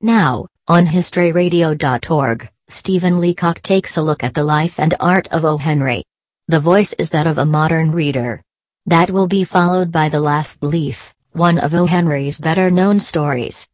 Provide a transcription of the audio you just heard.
Now, on historyradio.org, Stephen Leacock takes a look at the life and art of O. Henry. The voice is that of a modern reader. That will be followed by The Last Leaf, one of O. Henry's better-known stories.